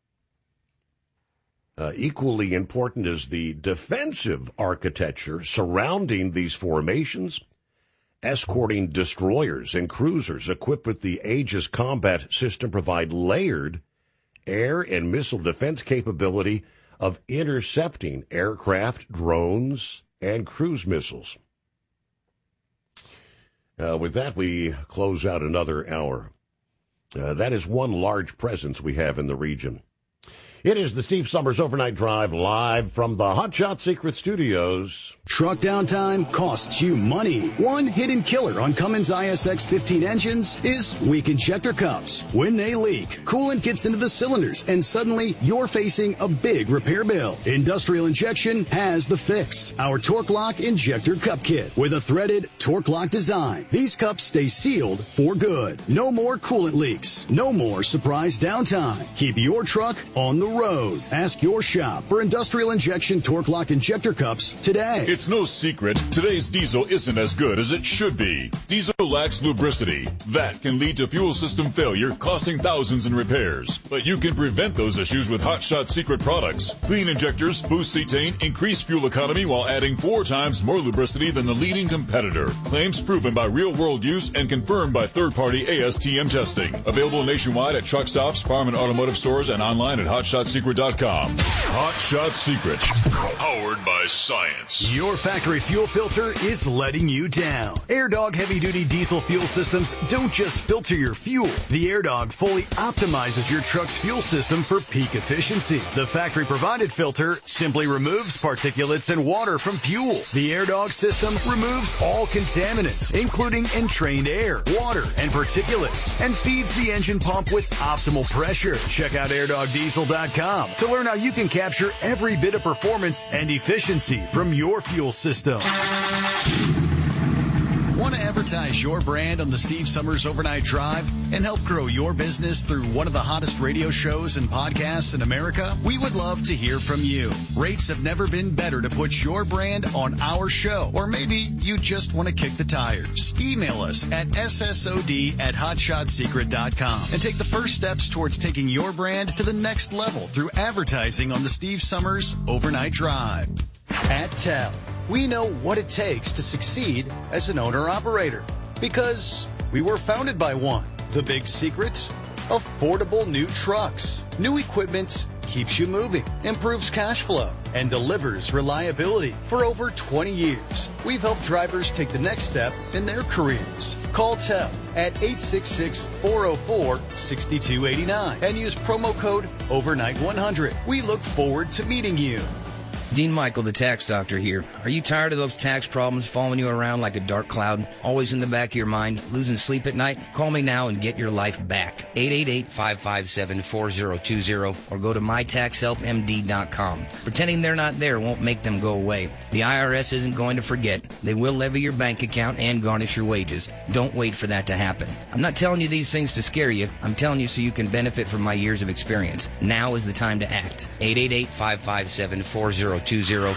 Uh, equally important is the defensive architecture surrounding these formations. Escorting destroyers and cruisers equipped with the Aegis combat system provide layered air and missile defense capability of intercepting aircraft, drones, and cruise missiles. Uh, with that, we close out another hour. Uh, that is one large presence we have in the region. It is the Steve Summers Overnight Drive, live from the Hot Shot Secret Studios. Truck downtime costs you money. One hidden killer on Cummins I S X fifteen engines is weak injector cups. When they leak, coolant gets into the cylinders, and suddenly you're facing a big repair bill. Industrial Injection has the fix. Our Torque Lock Injector Cup Kit with a threaded Torque Lock design. These cups stay sealed for good. No more coolant leaks. No more surprise downtime. Keep your truck on the road. Ask your shop for Industrial Injection Torque Lock Injector Cups today. It's no secret, today's diesel isn't as good as it should be. Diesel lacks lubricity. That can lead to fuel system failure, costing thousands in repairs. But you can prevent those issues with Hot Shot Secret products. Clean injectors, boost cetane, increase fuel economy while adding four times more lubricity than the leading competitor. Claims proven by real-world use and confirmed by third-party A S T M testing. Available nationwide at truck stops, farm and automotive stores, and online at hot shot secret dot com. Hot Shot Secret, powered by science. Your factory fuel filter is letting you down. AirDog heavy-duty diesel fuel systems don't just filter your fuel. The AirDog fully optimizes your truck's fuel system for peak efficiency. The factory-provided filter simply removes particulates and water from fuel. The AirDog system removes all contaminants, including entrained air, water, and particulates, and feeds the engine pump with optimal pressure. Check out air dog diesel dot com to learn how you can capture every bit of performance and efficiency from your fuel system. Want to advertise your brand on the Steve Summers Overnight Drive and help grow your business through one of the hottest radio shows and podcasts in America? We would love to hear from you. Rates have never been better to put your brand on our show. Or maybe you just want to kick the tires. Email us at S S O D at hot shot secret dot com and take the first steps towards taking your brand to the next level through advertising on the Steve Summers Overnight Drive. At T E L, we know what it takes to succeed as an owner-operator because we were founded by one. The big secret? Affordable new trucks. New equipment keeps you moving, improves cash flow, and delivers reliability. For over twenty years, we've helped drivers take the next step in their careers. Call T E L at eight six six, four oh four, six two eight nine and use promo code overnight one hundred. We look forward to meeting you. Dean Michael, the tax doctor here. Are you tired of those tax problems following you around like a dark cloud, always in the back of your mind, losing sleep at night? Call me now and get your life back. eight eight eight, five five seven, four oh two oh or go to my tax help M D dot com. Pretending they're not there won't make them go away. The I R S isn't going to forget. They will levy your bank account and garnish your wages. Don't wait for that to happen. I'm not telling you these things to scare you. I'm telling you so you can benefit from my years of experience. Now is the time to act. eight eight eight, five five seven, four oh zero two zero.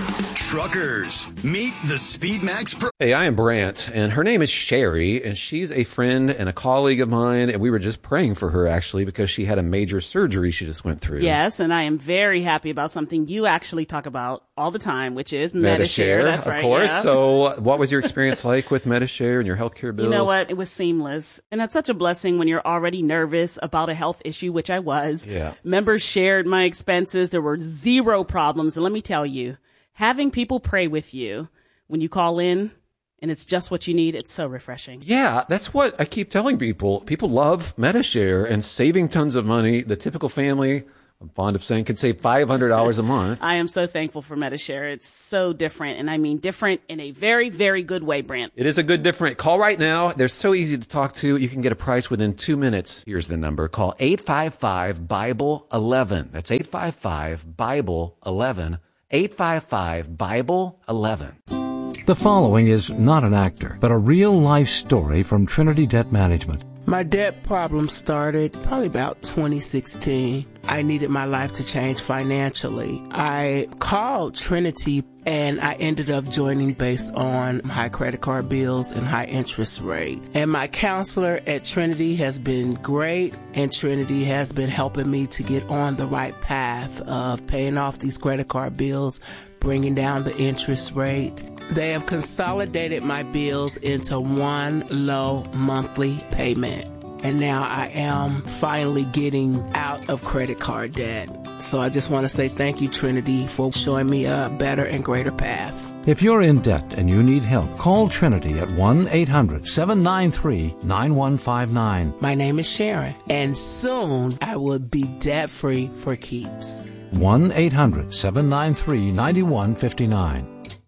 Truckers, meet the Speedmax Pro. Hey, I am Brant, and her name is Sherry, and she's a friend and a colleague of mine, and we were just praying for her, actually, because she had a major surgery she just went through. Yes, and I am very happy about something you actually talk about all the time, which is Medi-Share. Medi-Share, That's of right, course. yeah. So what was your experience like with Medi-Share and your healthcare bills? You know what? It was seamless. And that's such a blessing when you're already nervous about a health issue, which I was. Yeah. Members shared my expenses. There were zero problems. And let me tell you, having people pray with you when you call in and it's just what you need, it's so refreshing. Yeah, that's what I keep telling people. People love Medi-Share and saving tons of money. The typical family, I'm fond of saying, can save five hundred dollars a month. I am so thankful for Medi-Share. It's so different. And I mean different in a very, very good way, Brant. It is a good different. Call right now. They're so easy to talk to. You can get a price within two minutes. Here's the number. Call eight five five, Bible eleven. That's eight five five, Bible eleven. eight five five, Bible eleven. The following is not an actor, but a real-life story from Trinity Debt Management. My debt problem started probably about twenty sixteen. I needed my life to change financially. I called Trinity and I ended up joining based on high credit card bills and high interest rate. And my counselor at Trinity has been great, and Trinity has been helping me to get on the right path of paying off these credit card bills, bringing down the interest rate. They have consolidated my bills into one low monthly payment. And now I am finally getting out of credit card debt. So I just want to say thank you, Trinity, for showing me a better and greater path. If you're in debt and you need help, call Trinity at one eight hundred, seven nine three, nine one five nine. My name is Sharon, and soon I will be debt-free for keeps. one eight hundred, seven nine three, nine one five nine.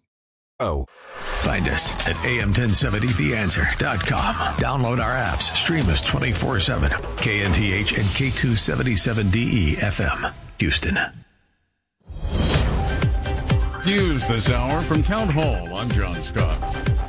Oh. Find us at A M ten seventy the answer dot com. Download our apps. Stream us twenty-four seven. K N T H and K two seventy-seven D E F M. Houston. News this hour from Town Hall. I'm John Scott.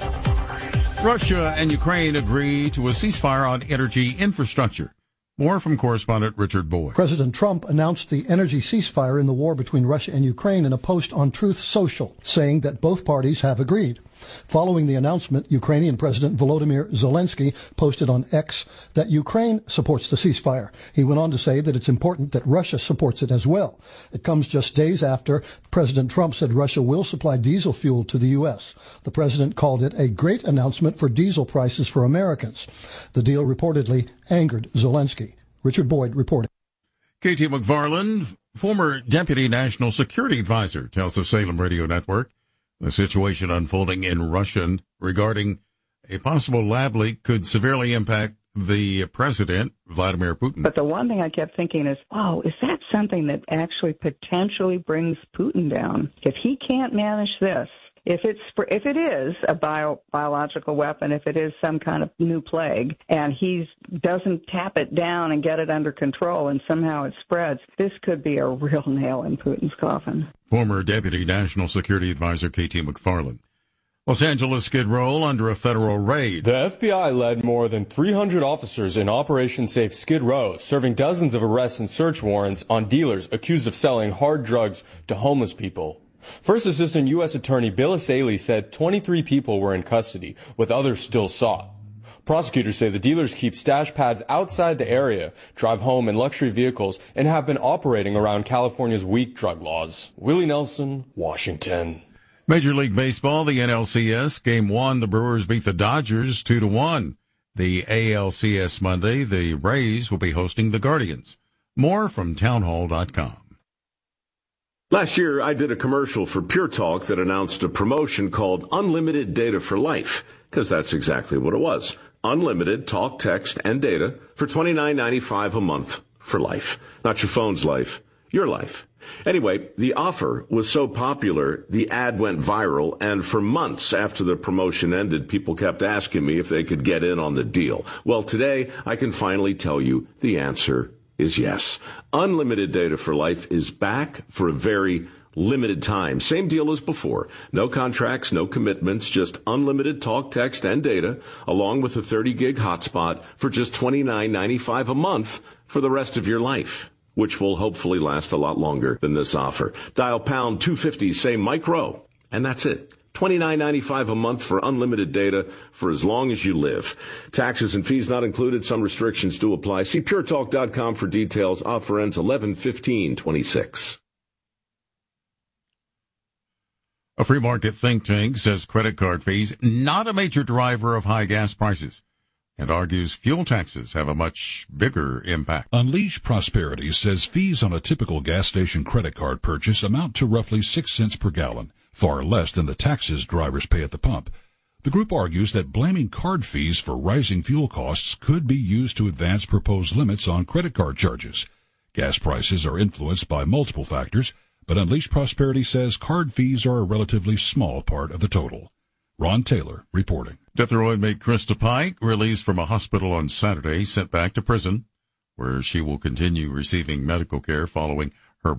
Russia and Ukraine agree to a ceasefire on energy infrastructure. More from correspondent Richard Boyd. President Trump announced the energy ceasefire in the war between Russia and Ukraine in a post on Truth Social, saying that both parties have agreed. Following the announcement, Ukrainian President Volodymyr Zelensky posted on X that Ukraine supports the ceasefire. He went on to say that it's important that Russia supports it as well. It comes just days after President Trump said Russia will supply diesel fuel to the U S. The president called it a great announcement for diesel prices for Americans. The deal reportedly angered Zelensky. Richard Boyd reporting. K T McFarland, former Deputy National Security Advisor, tells the Salem Radio Network the situation unfolding in Russia regarding a possible lab leak could severely impact the president, Vladimir Putin. But the one thing I kept thinking is, wow, is that something that actually potentially brings Putin down? If he can't manage this, if it's if it is a bio, biological weapon, if it is some kind of new plague, and he doesn't tap it down and get it under control, and somehow it spreads, this could be a real nail in Putin's coffin. Former Deputy National Security Advisor K T McFarland. Los Angeles Skid Row under a federal raid. The F B I led more than three hundred officers in Operation Safe Skid Row, serving dozens of arrests and search warrants on dealers accused of selling hard drugs to homeless people. First Assistant U S Attorney Bill Asaley said twenty-three people were in custody, with others still sought. Prosecutors say the dealers keep stash pads outside the area, drive home in luxury vehicles, and have been operating around California's weak drug laws. Willie Nelson, Washington. Major League Baseball, the N L C S, Game one, the Brewers beat the Dodgers two to one. The A L C S Monday, the Rays will be hosting the Guardians. More from townhall dot com. Last year, I did a commercial for Pure Talk that announced a promotion called Unlimited Data for Life, because that's exactly what it was. Unlimited talk, text, and data for twenty-nine ninety-five a month for life. Not your phone's life, your life. Anyway, the offer was so popular, the ad went viral, and for months after the promotion ended, people kept asking me if they could get in on the deal. Well, today, I can finally tell you the answer is yes. Unlimited Data for Life is back for a very limited time. Same deal as before. No contracts, no commitments, just unlimited talk, text, and data, along with a thirty gig hotspot for just twenty-nine ninety-five a month for the rest of your life. which will hopefully last a lot longer than this offer. Dial pound two fifty, say micro, and that's it. twenty-nine ninety-five a month for unlimited data for as long as you live. Taxes and fees not included. Some restrictions do apply. See pure talk dot com for details. Offer ends eleven fifteen twenty-six. A free market think tank says credit card fees not a major driver of high gas prices, and argues fuel taxes have a much bigger impact. Unleash Prosperity says fees on a typical gas station credit card purchase amount to roughly six cents per gallon, far less than the taxes drivers pay at the pump. The group argues that blaming card fees for rising fuel costs could be used to advance proposed limits on credit card charges. Gas prices are influenced by multiple factors, but Unleash Prosperity says card fees are a relatively small part of the total. Ron Taylor reporting. Death row inmate Krista Pike, released from a hospital on Saturday, sent back to prison, where she will continue receiving medical care following